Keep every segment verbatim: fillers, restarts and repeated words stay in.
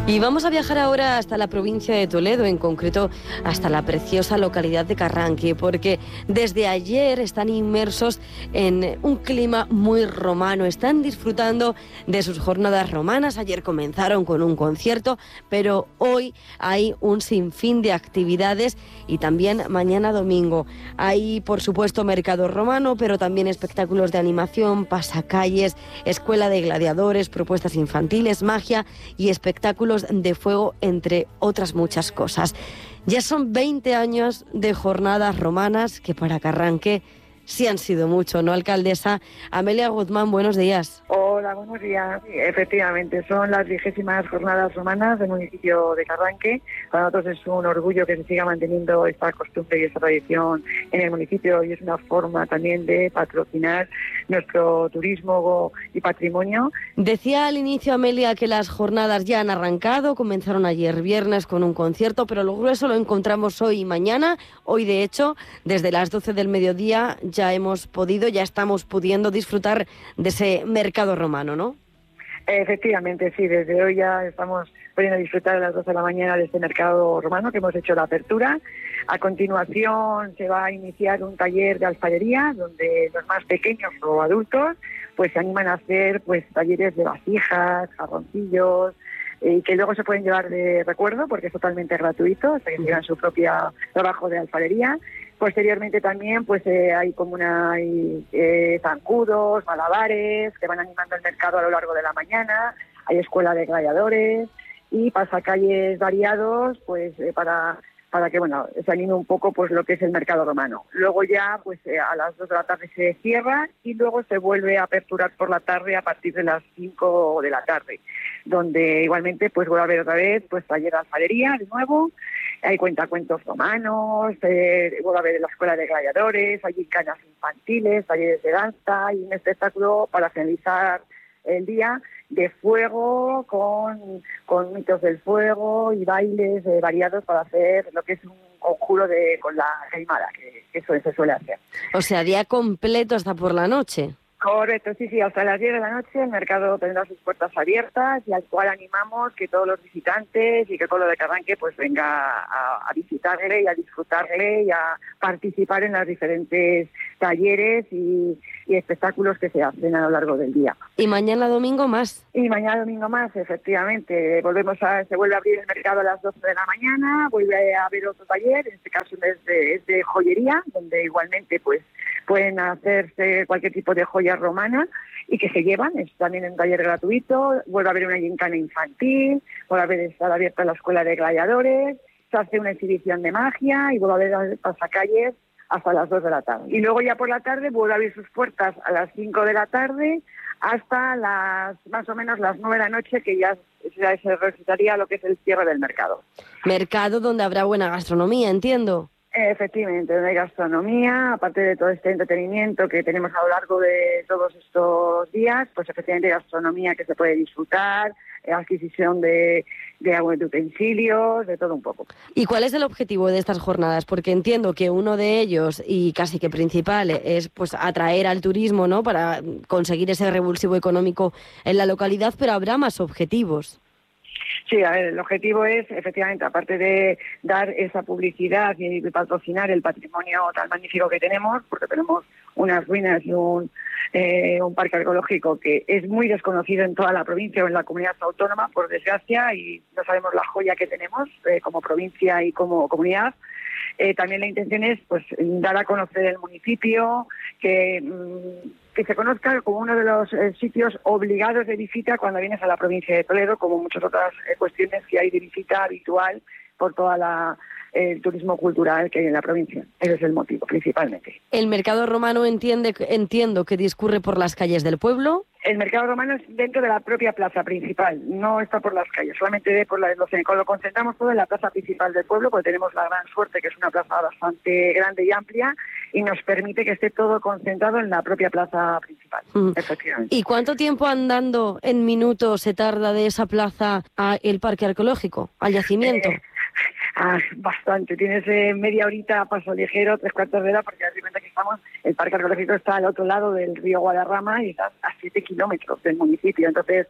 Y vamos a viajar ahora hasta la provincia de Toledo, en concreto hasta la preciosa localidad de Carranque, porque desde ayer están inmersos en un clima muy romano, están disfrutando de sus jornadas romanas. Ayer comenzaron con un concierto, pero hoy hay un sinfín de actividades y también mañana domingo. Hay, por supuesto, mercado romano, pero también espectáculos de animación, pasacalles, escuela de gladiadores, propuestas infantiles, magia y espectáculos de fuego, entre otras muchas cosas. Ya son veinte años de jornadas romanas que para Carranque sí han sido mucho, ¿no, alcaldesa? Amelia Guzmán, buenos días. Hola, buenos días. Sí, efectivamente, son las vigésimas jornadas romanas del municipio de Carranque. Para nosotros es un orgullo que se siga manteniendo esta costumbre y esta tradición en el municipio, y es una forma también de patrocinar nuestro turismo y patrimonio. Decía al inicio, Amelia, que las jornadas ya han arrancado, comenzaron ayer viernes con un concierto, pero lo grueso lo encontramos hoy y mañana. Hoy, de hecho, desde las doce del mediodía ya hemos podido, ya estamos pudiendo disfrutar de ese mercado romano, ¿no? Efectivamente, sí, desde hoy ya estamos pudiendo disfrutar a las doce de la mañana de este mercado romano, que hemos hecho la apertura. A continuación se va a iniciar un taller de alfarería, donde los más pequeños o adultos pues se animan a hacer pues talleres de vasijas, jarroncillos, y que luego se pueden llevar de recuerdo porque es totalmente gratuito, hasta que llevan su propio trabajo de alfarería. Posteriormente también pues eh, hay como una hay, eh, zancudos, malabares que van animando el mercado a lo largo de la mañana. Hay escuela de gladiadores y pasacalles variados pues eh, para para que bueno se anime un poco pues lo que es el mercado romano. Luego ya pues eh, a las dos de la tarde se cierra y luego se vuelve a aperturar por la tarde a partir de las cinco de la tarde, donde igualmente pues vuelve a haber otra vez pues taller de alfarería de nuevo. Hay cuentacuentos romanos, eh, vuelve a haber la escuela de gladiadores, hay canas infantiles, talleres de danza y un espectáculo para finalizar el día de fuego con, con mitos del fuego y bailes eh, variados para hacer lo que es un conjuro de con la caimada, que, que eso se suele hacer. O sea, día completo hasta por la noche. Correcto, sí, sí, hasta las diez de la noche el mercado tendrá sus puertas abiertas y al cual animamos que todos los visitantes y que el pueblo de Carranque pues venga a, a visitarle y a disfrutarle y a participar en los diferentes talleres y, y espectáculos que se hacen a lo largo del día. Y mañana domingo más. Y mañana domingo más, efectivamente. Volvemos a, se vuelve a abrir el mercado a las doce de la mañana, vuelve a haber otro taller, en este caso es de, es de joyería, donde igualmente pues pueden hacerse cualquier tipo de joya romana y que se llevan, es también un taller gratuito. Vuelve a haber una gincana infantil, vuelve a haber estar abierta la escuela de gladiadores, se hace una exhibición de magia y vuelve a haber pasacalles hasta las dos de la tarde. Y luego ya por la tarde vuelve a abrir sus puertas a las cinco de la tarde hasta las más o menos las nueve de la noche, que ya, ya se recitaría lo que es el cierre del mercado. Mercado donde habrá buena gastronomía, entiendo. Efectivamente, donde hay gastronomía, aparte de todo este entretenimiento que tenemos a lo largo de todos estos días, pues efectivamente gastronomía que se puede disfrutar, adquisición de, de utensilios, de todo un poco. ¿Y cuál es el objetivo de estas jornadas? Porque entiendo que uno de ellos, y casi que principal, es pues atraer al turismo, ¿no?, para conseguir ese revulsivo económico en la localidad, pero habrá más objetivos. Sí, a ver, el objetivo es, efectivamente, aparte de dar esa publicidad y patrocinar el patrimonio tan magnífico que tenemos, porque tenemos unas ruinas y un, eh, un parque arqueológico que es muy desconocido en toda la provincia o en la comunidad autónoma, por desgracia, y no sabemos la joya que tenemos eh, como provincia y como comunidad. Eh, también la intención es pues dar a conocer el municipio, que... Mmm, que se conozca como uno de los eh, sitios obligados de visita cuando vienes a la provincia de Toledo, como muchas otras eh, cuestiones que hay de visita habitual por toda la el turismo cultural que hay en la provincia. Ese es el motivo, principalmente. El mercado romano entiende, entiendo que discurre por las calles del pueblo. El mercado romano es dentro de la propia plaza principal, no está por las calles, solamente por la, lo, lo concentramos todo en la plaza principal del pueblo, porque tenemos la gran suerte que es una plaza bastante grande y amplia y nos permite que esté todo concentrado en la propia plaza principal. Mm. Efectivamente. ¿Y cuánto tiempo andando en minutos se tarda de esa plaza al parque arqueológico, al yacimiento? Eh, Ah, bastante, tienes eh, media horita a paso ligero, tres cuartos de hora, porque haz de cuenta que estamos, el parque arqueológico está al otro lado del río Guadarrama y está a siete kilómetros del municipio, entonces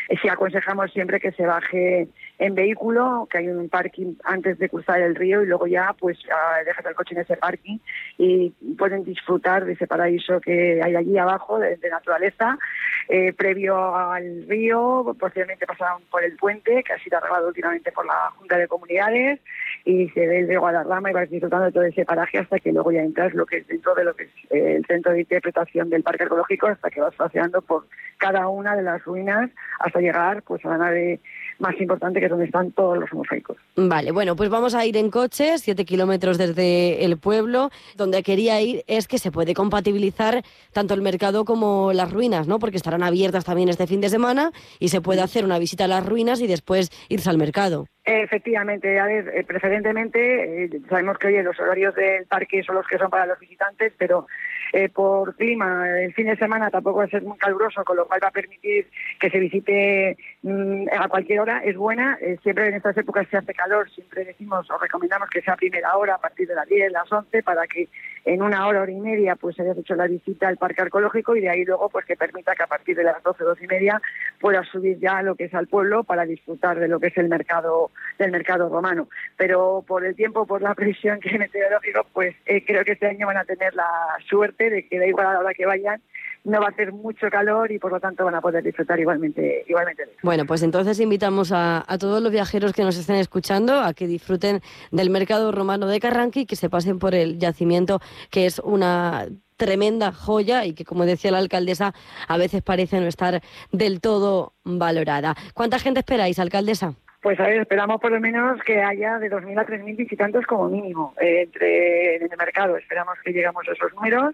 sí aconsejamos siempre que se baje en vehículo, que hay un parking antes de cruzar el río y luego ya pues dejas el coche en ese parking y pueden disfrutar de ese paraíso que hay allí abajo de, de naturaleza. Eh, previo al río, posteriormente pasaron por el puente, que ha sido arreglado últimamente por la Junta de Comunidades, y se ve el río Guadarrama y vas disfrutando de todo ese paraje hasta que luego ya entras lo que es dentro de lo que es eh, el centro de interpretación del Parque Arqueológico, hasta que vas paseando por cada una de las ruinas hasta llegar pues a la nave más importante, que es donde están todos los mosaicos. Vale, bueno, pues vamos a ir en coche, siete kilómetros desde el pueblo. Donde quería ir es que se puede compatibilizar tanto el mercado como las ruinas, ¿no? Porque estarán abiertas también este fin de semana y se puede hacer una visita a las ruinas y después irse al mercado. Efectivamente, a ver, eh, preferentemente, eh, sabemos que oye, los horarios del parque son los que son para los visitantes, pero eh, por clima, el fin de semana tampoco va a ser muy caluroso, con lo cual va a permitir que se visite mmm, a cualquier hora. Es buena, eh, siempre en estas épocas se hace calor, siempre decimos o recomendamos que sea a primera hora, a partir de las diez, las once, para que en una hora, hora y media, pues hayas hecho la visita al Parque Arqueológico y de ahí luego pues que permita que a partir de las doce, doce y media puedas subir ya a lo que es al pueblo para disfrutar de lo que es el mercado del mercado romano. Pero por el tiempo, por la previsión que meteorológico, pues eh, creo que este año van a tener la suerte de que da igual a la hora que vayan, no va a hacer mucho calor y por lo tanto van a poder disfrutar igualmente igualmente de eso. Bueno, pues entonces invitamos a, a todos los viajeros que nos estén escuchando a que disfruten del mercado romano de Carranqui y que se pasen por el yacimiento, que es una tremenda joya y que, como decía la alcaldesa, a veces parece no estar del todo valorada. ¿Cuánta gente esperáis, alcaldesa? Pues a ver, esperamos por lo menos que haya de dos mil a tres mil visitantes como mínimo eh, entre en el mercado. Esperamos que lleguemos a esos números.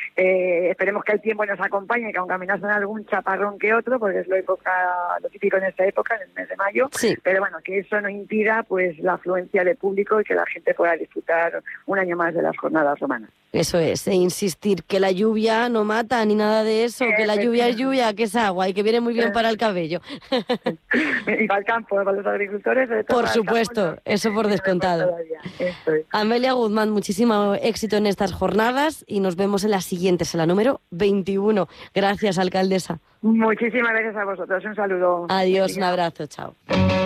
Eh, esperemos que el tiempo nos acompañe, que aunque amenazan algún chaparrón que otro, porque es lo, época, lo típico en esta época, en el mes de mayo. Sí. Pero bueno, que eso no impida pues la afluencia de público y que la gente pueda disfrutar un año más de las jornadas romanas. Eso es, e insistir que la lluvia no mata ni nada de eso, que la lluvia es lluvia, que es agua y que viene muy bien para el cabello. Y para el campo, para los agricultores. Por supuesto, campo, eso por descontado. Eso es. Amelia Guzmán, muchísimo éxito en estas jornadas y nos vemos en la siguiente, en la número veintiuno. Gracias, alcaldesa. Muchísimas gracias a vosotros. Un saludo. Adiós, un abrazo, chao.